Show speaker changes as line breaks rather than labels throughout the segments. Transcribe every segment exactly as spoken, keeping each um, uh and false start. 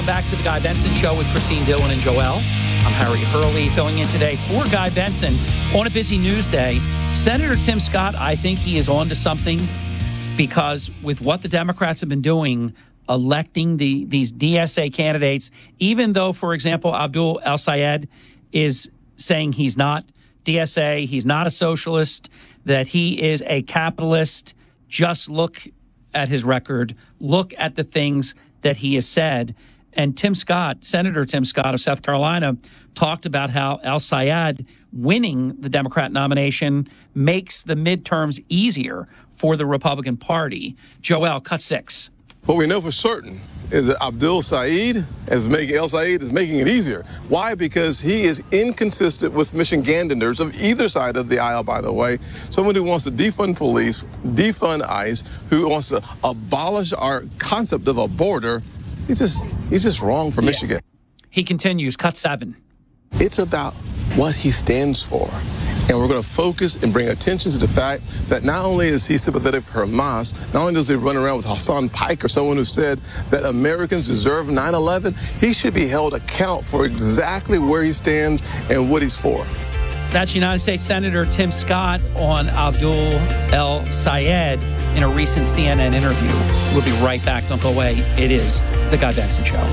Back to the Guy Benson Show with Christine Dillon and Joel. I'm Harry Hurley filling in today for Guy Benson on a busy news day. Senator Tim Scott, I think he is on to something because with what the Democrats have been doing, electing the these D S A candidates, even though, for example, Abdul El-Sayed is saying he's not D S A, he's not a socialist, that he is a capitalist. Just look at his record. Look at the things that he has said. And Tim Scott, Senator Tim Scott of South Carolina, talked about how El-Sayed winning the Democrat nomination makes the midterms easier for the Republican Party. Joel, cut six.
What we know for certain is that Abdul Saeed is making El-Sayed is making it easier. Why? Because he is inconsistent with Michiganders of either side of the aisle, by the way. Someone who wants to defund police, defund ICE, who wants to abolish our concept of a border. He's just he's just wrong for Michigan.
Yeah. He continues, cut seven.
It's about what he stands for. And we're going to focus and bring attention to the fact that not only is he sympathetic for Hamas, not only does he run around with Hassan Pike or someone who said that Americans deserve nine eleven, he should be held account for exactly where he stands and what he's for.
That's United States Senator Tim Scott on Abdul El-Sayed in a recent C N N interview. We'll be right back. Don't go away. It is The Guy Benson Show.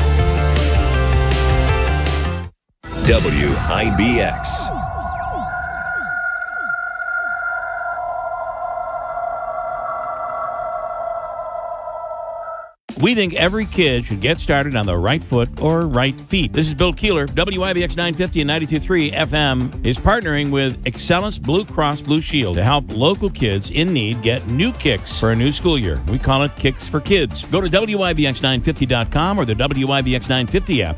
W I B X.
We think every kid should get started on the right foot or right feet. This is Bill Keeler. W I B X nine fifty and ninety-two point three F M is partnering with Excellence Blue Cross Blue Shield to help local kids in need get new kicks for a new school year. We call it Kicks for Kids. Go to W I B X nine fifty dot com or the W I B X nine fifty app